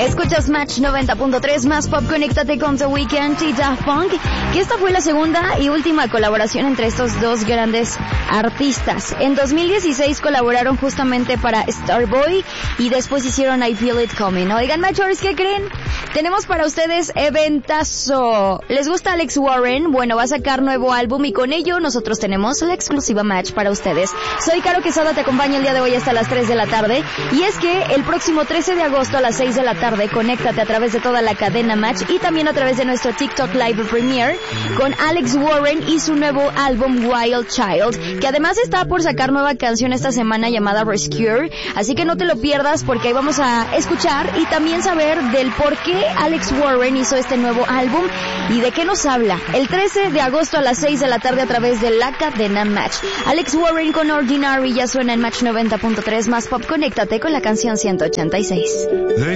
Escuchas Match 90.3, más pop, conéctate con The Weeknd y Daft Punk, que esta fue la segunda y última colaboración entre estos dos grandes artistas. En 2016 colaboraron justamente para Starboy y después hicieron I Feel It Coming. Oigan, Matchers, ¿qué creen? Tenemos para ustedes eventazo. ¿Les gusta Alex Warren? Bueno, va a sacar nuevo álbum y con ello nosotros tenemos la exclusiva Match para ustedes. Soy Caro Quesada, te acompaño el día de hoy hasta las 3 de la tarde. Y es que el próximo 13 de agosto a las 6 de la tarde, conéctate a través de toda la cadena Match y también a través de nuestro TikTok Live Premiere con Alex Warren y su nuevo álbum Wild Child, que además está por sacar nueva canción esta semana llamada Rescue. Así que no te lo pierdas porque ahí vamos a escuchar y también saber del por qué Alex Warren hizo este nuevo álbum y de qué nos habla. El 13 de agosto a las 6 de la tarde a través de la cadena Match. Alex Warren con Ordinary ya suena en Match 90.3, más pop, conéctate con la canción 186.